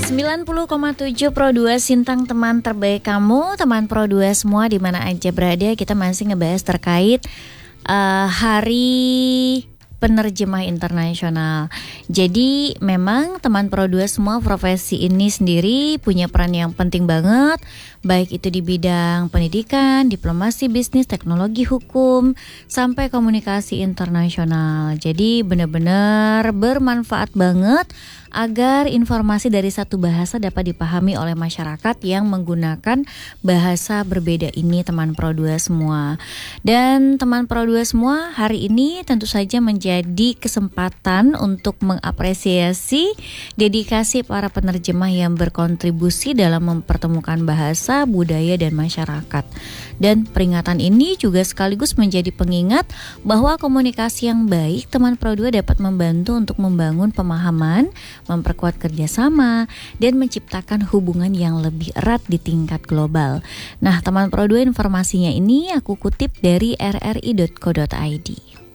90,7 Pro 2 Sintang, teman terbaik kamu, teman Pro 2 semua di mana aja berada. Kita masih ngebahas terkait Hari Penerjemah Internasional. Jadi memang teman Pro 2 semua, profesi ini sendiri punya peran yang penting banget, baik itu di bidang pendidikan, diplomasi, bisnis, teknologi, hukum, sampai komunikasi internasional. Jadi benar-benar bermanfaat banget agar informasi dari satu bahasa dapat dipahami oleh masyarakat yang menggunakan bahasa berbeda ini, teman Pro 2 semua. Dan teman Pro 2 semua, hari ini tentu saja menjadi kesempatan untuk mengapresiasi dedikasi para penerjemah yang berkontribusi dalam mempertemukan bahasa, budaya, dan masyarakat. Dan peringatan ini juga sekaligus menjadi pengingat bahwa komunikasi yang baik, teman Pro 2 dapat membantu untuk membangun pemahaman, memperkuat kerjasama, dan menciptakan hubungan yang lebih erat di tingkat global. Nah, teman Pro 2, informasinya ini aku kutip dari rri.co.id.